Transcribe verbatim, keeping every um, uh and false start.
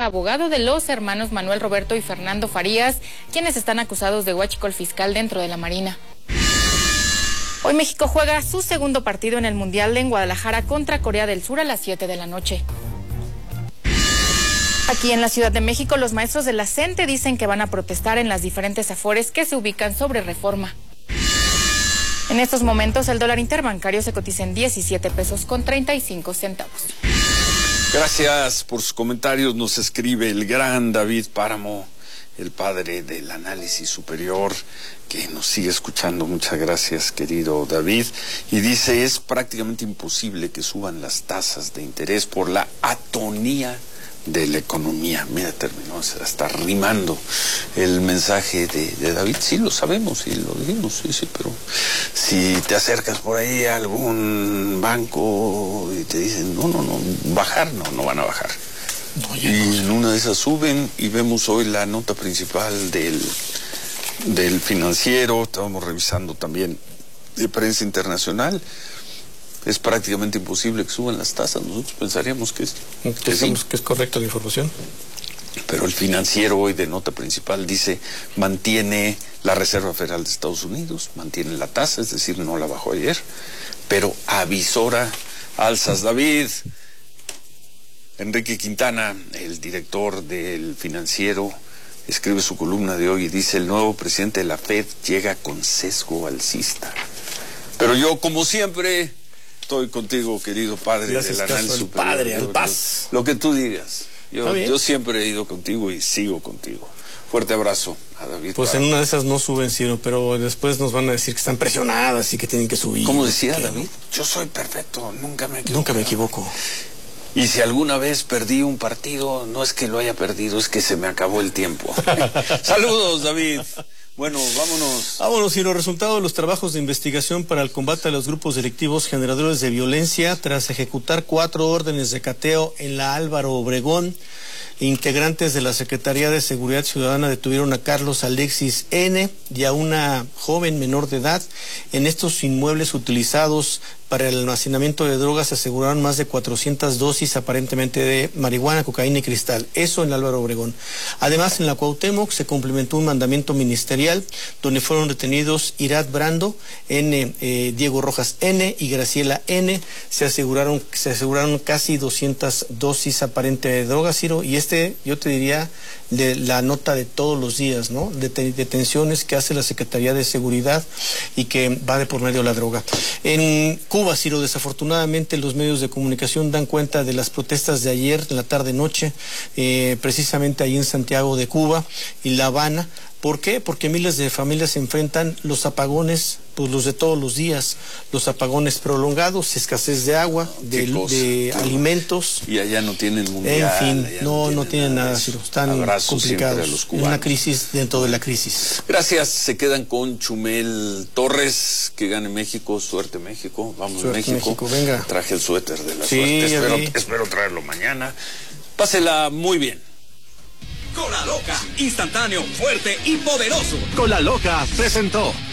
abogado de los hermanos Manuel Roberto y Fernando Farías, quienes están acusados de huachicol fiscal dentro de la Marina. Hoy México juega su segundo partido en el Mundial en Guadalajara contra Corea del Sur a las siete de la noche. Aquí en la Ciudad de México, los maestros de la CENTE dicen que van a protestar en las diferentes afores que se ubican sobre Reforma. En estos momentos, el dólar interbancario se cotiza en diecisiete pesos con treinta y cinco centavos. Gracias por sus comentarios. Nos escribe el gran David Páramo, el padre del análisis superior, que nos sigue escuchando. Muchas gracias, querido David. Y dice, es prácticamente imposible que suban las tasas de interés por la atonía de la economía. Mira, terminó hasta rimando el mensaje de, de David. Sí, lo sabemos y lo dijimos, sí, sí, pero si te acercas por ahí a algún banco y te dicen, no, no, no, bajar, no, no van a bajar. No, y no. En una de esas suben, y vemos hoy la nota principal del, del Financiero. Estábamos revisando también de prensa internacional. Es prácticamente imposible que suban las tasas. Nosotros pensaríamos que es, que, sí. que es correcta la información. Pero el Financiero hoy de nota principal dice, mantiene la Reserva Federal de Estados Unidos, mantiene la tasa, es decir, no la bajó ayer, pero avisora alzas. David, Enrique Quintana, el director del Financiero, escribe su columna de hoy y dice, el nuevo presidente de la Fed llega con sesgo alcista. Pero yo, como siempre, estoy contigo, querido padre Gracias, del análisis superior. Padre, al paz. Lo que tú digas. Yo, yo siempre he ido contigo y sigo contigo. Fuerte abrazo a David. Pues Páramo. En una de esas no suben, Ciro, pero después nos van a decir que están presionadas y que tienen que subir. ¿Cómo decía David? No. Yo soy perfecto, nunca me equivoco. Nunca me equivoco. Y si alguna vez perdí un partido, no es que lo haya perdido, es que se me acabó el tiempo. Saludos, David. Bueno, vámonos. Vámonos, y los resultados de los trabajos de investigación para el combate a los grupos delictivos generadores de violencia, tras ejecutar cuatro órdenes de cateo en la Álvaro Obregón. Integrantes de la Secretaría de Seguridad Ciudadana detuvieron a Carlos Alexis N. y a una joven menor de edad. En estos inmuebles utilizados para el almacenamiento de drogas se aseguraron más de cuatrocientas dosis aparentemente de marihuana, cocaína y cristal. Eso en Álvaro Obregón. Además, en la Cuauhtémoc se cumplimentó un mandamiento ministerial donde fueron detenidos Irat Brando N, eh, Diego Rojas N y Graciela N. Se aseguraron, se aseguraron casi doscientas dosis aparente de drogas, Ciro, y este, yo te diría, de la nota de todos los días, ¿no? De detenciones que hace la Secretaría de Seguridad y que va de por medio de la droga. En Cuba, Ciro, desafortunadamente los medios de comunicación dan cuenta de las protestas de ayer, en la tarde-noche, eh, precisamente ahí en Santiago de Cuba y La Habana. ¿Por qué? Porque miles de familias se enfrentan los apagones, pues los de todos los días, los apagones prolongados, escasez de agua, de, de alimentos. Y allá no tienen mundial. En fin, no, no, no tienen nada, nada Ciro, están Abrazo complicados, una crisis dentro de la crisis. Gracias, se quedan con Chumel Torres, que gane México, suerte México, vamos suerte México. México, venga. Traje el suéter de la sí, suerte, espero, espero traerlo mañana. Pásela muy bien. Cola Loca, instantáneo, fuerte y poderoso. Cola Loca presentó.